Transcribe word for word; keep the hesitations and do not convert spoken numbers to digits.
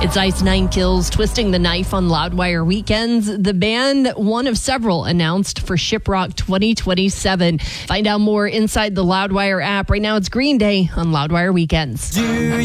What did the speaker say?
It's Ice Nine Kills, Twisting the Knife on Loudwire Weekends. The band, one of several announced for Shiprock twenty twenty-seven. Find out more inside the Loudwire app. Right now it's Green Day on Loudwire Weekends. Do